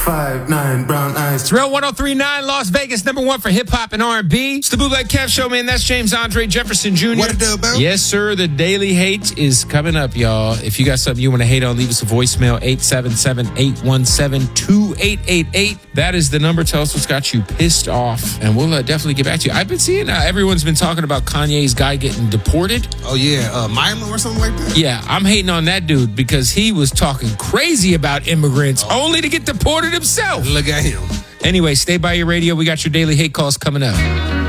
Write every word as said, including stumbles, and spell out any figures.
Five, nine, brown eyes. Thrill one oh three point nine, Las Vegas, number one for hip-hop and R and B. It's the Bootleg Kev Show, man. That's James Andre Jefferson Junior What it do, bro? Yes, sir. The Daily Hate is coming up, y'all. If you got something you want to hate on, leave us a voicemail, eight seven seven, eight one seven, two eight eight eight. That is the number. Tell us what's got you pissed off, and we'll uh, definitely get back to you. I've been seeing, uh, everyone's been talking about Kanye's guy getting deported. Oh, yeah. Uh, Milo or something like that? Yeah, I'm hating on that dude because he was talking crazy about immigrants oh. only to get deported himself. Look at him. Anyway, stay by your radio. We got your daily hate calls coming up.